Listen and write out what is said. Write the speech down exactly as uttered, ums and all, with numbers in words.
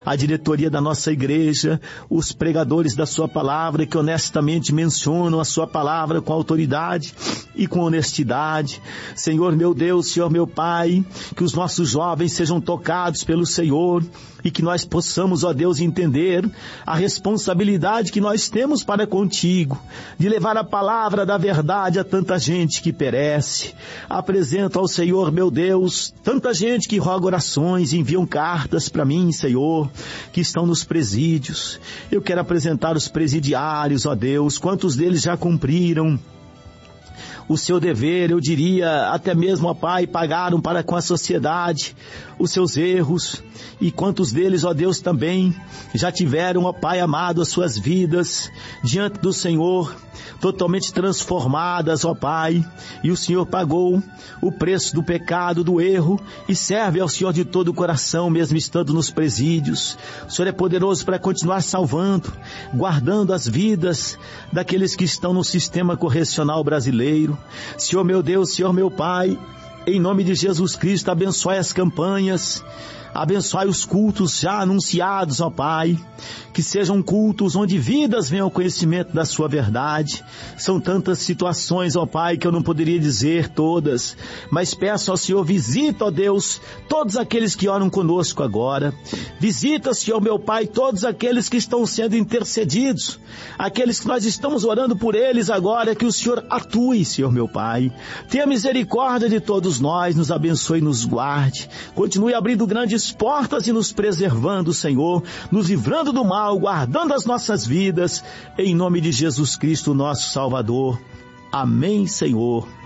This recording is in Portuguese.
a diretoria da nossa igreja, os pregadores da sua palavra que honestamente mencionam a sua palavra com autoridade e com honestidade. Senhor meu Deus, Senhor meu Pai, que os nossos jovens sejam tocados pelo Senhor e que nós possamos, ó Deus, entender a responsabilidade que nós temos para contigo, de levar a palavra da verdade a tanta gente que perece. Apresento ao Senhor, meu Deus, tanta gente que roga orações, enviam cartas para mim, Senhor, que estão nos presídios. Eu quero apresentar os presidiários, ó Deus, quantos deles já cumpriram o seu dever, eu diria, até mesmo, ó Pai, pagaram para com a sociedade os seus erros, e quantos deles, ó Deus, também já tiveram, ó Pai amado, as suas vidas diante do Senhor, totalmente transformadas, ó Pai, e o Senhor pagou o preço do pecado, do erro, e serve ao Senhor de todo o coração, mesmo estando nos presídios. O Senhor é poderoso para continuar salvando, guardando as vidas daqueles que estão no sistema correcional brasileiro. Senhor meu Deus, Senhor meu Pai, em nome de Jesus Cristo, abençoe as campanhas, abençoe os cultos já anunciados, ó Pai, que sejam cultos onde vidas venham ao conhecimento da sua verdade. São tantas situações, ó Pai, que eu não poderia dizer todas, mas peço ao Senhor, visita, ó Deus, todos aqueles que oram conosco agora. Visita, Senhor meu Pai, todos aqueles que estão sendo intercedidos, aqueles que nós estamos orando por eles agora, que o Senhor atue, Senhor meu Pai. Tenha misericórdia de todos nós, nos abençoe e nos guarde. Continue abrindo grandes portas e nos preservando, Senhor, nos livrando do mal, guardando as nossas vidas, em nome de Jesus Cristo, nosso Salvador. Amém, Senhor.